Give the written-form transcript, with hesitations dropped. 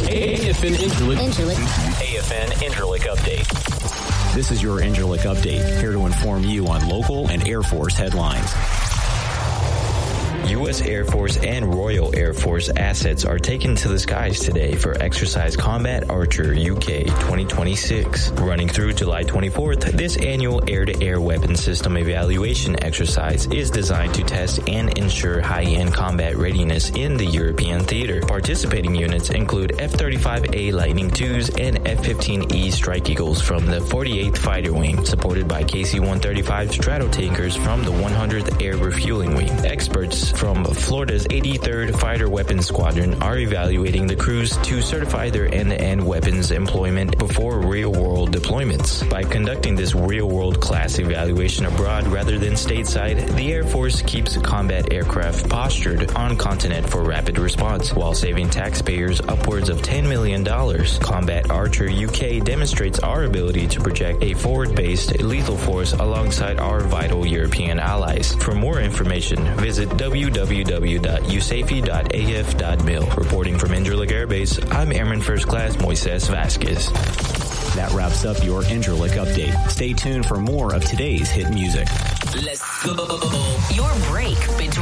AFN Interlick Update. This is your Interlick Update, here to inform you on local and Air Force headlines. U.S. Air Force and Royal Air Force assets are taken to the skies today for Exercise Combat Archer UK 2026. Running through July 24th, this annual air-to-air weapon system evaluation exercise is designed to test and ensure high-end combat readiness in the European theater. Participating units include F-35A Lightning IIs and F-15E Strike Eagles from the 48th Fighter Wing, supported by KC-135 Stratotankers from the 100th Air Refueling Wing. Experts from Florida's 83rd Fighter Weapons Squadron are evaluating the crews to certify their end-to-end weapons employment before real-world deployments. By conducting this real-world class evaluation abroad rather than stateside, the Air Force keeps combat aircraft postured on continent for rapid response while saving taxpayers upwards of $10 million. Combat Archer UK demonstrates our ability to project a forward-based lethal force alongside our vital European allies. For more information, visit www.usafi.af.mil. Reporting from Incirlik Air Base, I'm Airman First Class Moises Vasquez. That wraps up your Incirlik Update. Stay tuned for more of today's hit music. Let's go. Your break between